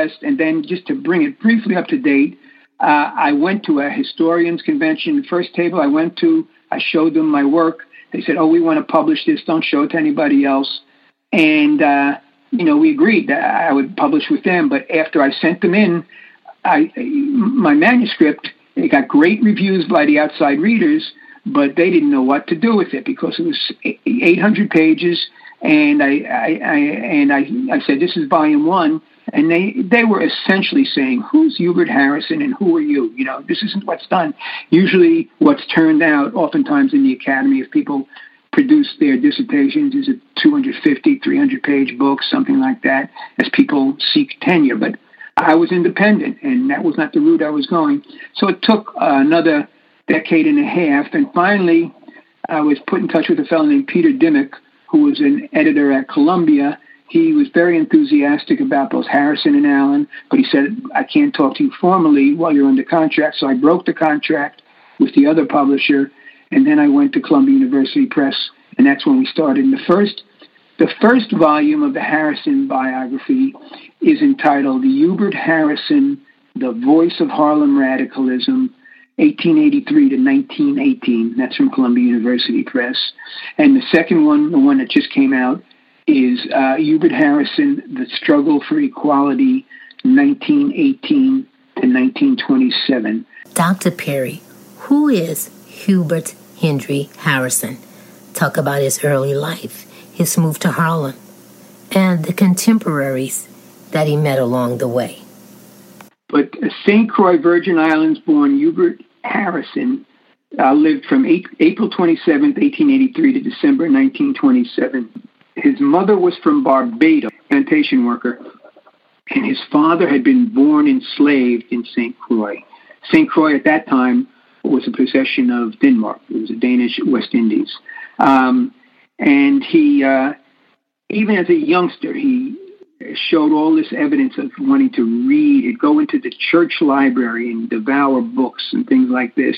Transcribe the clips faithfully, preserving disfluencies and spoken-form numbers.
And then just to bring it briefly up to date, uh, I went to a historians convention. The first table I went to, I showed them my work. They said, oh, we want to publish this. Don't show it to anybody else. And, uh, you know, we agreed that I would publish with them. But after I sent them in, I, my manuscript, it got great reviews by the outside readers, but they didn't know what to do with it because it was eight hundred pages. And I, I, I and I, I said, this is volume one. And they, they were essentially saying, who's Hubert Harrison and who are you? You know, this isn't what's done. Usually what's turned out oftentimes in the academy, if people produce their dissertations, is a two hundred fifty, three hundred page book, something like that, as people seek tenure. But I was independent, and that was not the route I was going. So it took uh, another decade and a half. And finally, I was put in touch with a fellow named Peter Dimmock, who was an editor at Columbia. He was very enthusiastic about both Harrison and Allen, but he said, I can't talk to you formally while you're under contract. So I broke the contract with the other publisher, and then I went to Columbia University Press, and that's when we started. And the first, the first volume of the Harrison biography is entitled Hubert Harrison, The Voice of Harlem Radicalism, eighteen eighty-three to nineteen eighteen. That's from Columbia University Press. And the second one, the one that just came out, is uh, Hubert Harrison, The Struggle for Equality, nineteen eighteen to nineteen twenty-seven. Doctor Perry, who is Hubert Henry Harrison? Talk about his early life, his move to Harlem, and the contemporaries that he met along the way. But Saint Croix, Virgin Islands born Hubert Harrison uh, lived from eight, April twenty-seventh, eighteen eighty-three to December nineteen twenty-seven. His mother was from Barbados, plantation worker, and his father had been born enslaved in Saint Croix. Saint Croix at that time was a possession of Denmark. It was a Danish West Indies. Um, and he, uh, even as a youngster, he showed all this evidence of wanting to read and go into the church library and devour books and things like this.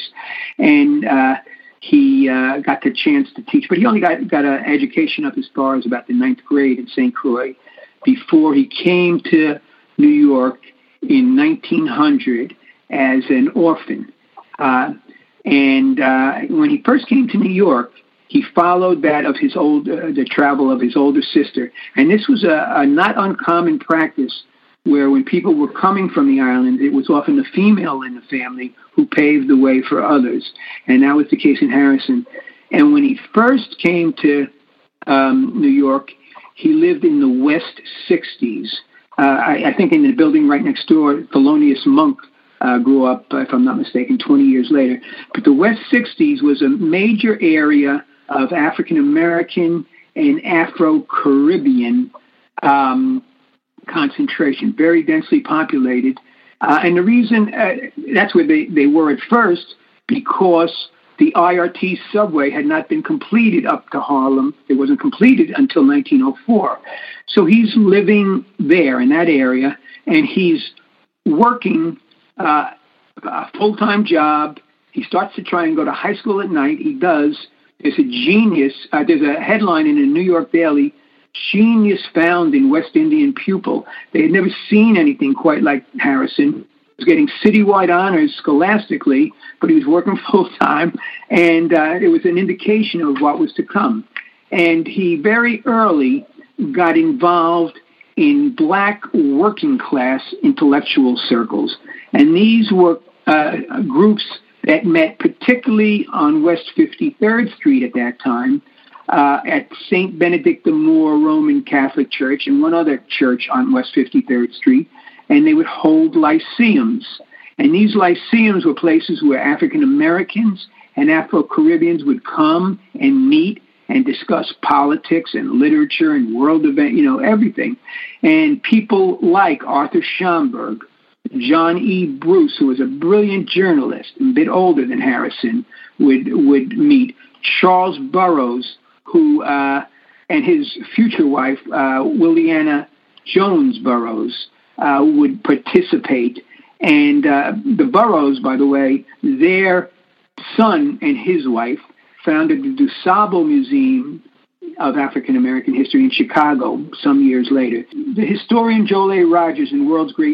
And uh, he uh, got the chance to teach, but he only got, got an education up as far as about the ninth grade in Saint Croix before he came to New York in nineteen hundred as an orphan. Uh, and uh, when he first came to New York, he followed that of his old, uh, the travel of his older sister. And this was a, a not uncommon practice where when people were coming from the island, it was often the female in the family who paved the way for others. And that was the case in Harrison. And when he first came to um, New York, he lived in the West sixties. Uh, I, I think in the building right next door, Thelonious Monk uh, grew up, if I'm not mistaken, twenty years later. But the West sixties was a major area of African-American and Afro-Caribbean um, concentration, very densely populated. Uh, and the reason, uh, that's where they, they were at first, because the I R T subway had not been completed up to Harlem. It wasn't completed until nineteen oh four. So he's living there in that area, and he's working uh, a full-time job. He starts to try and go to high school at night. He does. There's a genius. Uh, there's a headline in a New York Daily, "Genius Found in West Indian Pupil." They had never seen anything quite like Harrison. He was getting citywide honors scholastically, but he was working full-time, and uh, it was an indication of what was to come. And he very early got involved in black working-class intellectual circles. And these were uh, groups that met particularly on West fifty-third Street at that time, uh, at Saint Benedict the Moor Roman Catholic Church and one other church on West fifty-third Street, and they would hold lyceums. And these lyceums were places where African Americans and Afro-Caribbeans would come and meet and discuss politics and literature and world event, you know, everything. And people like Arthur Schomburg, John E. Bruce, who was a brilliant journalist, a bit older than Harrison, would would meet. Charles Burroughs, who uh, and his future wife, uh, Williana Jones Burroughs, uh, would participate. And uh, the Burroughs, by the way, their son and his wife founded the DuSable Museum of African American History in Chicago some years later. The historian Joel A. Rogers in World's Great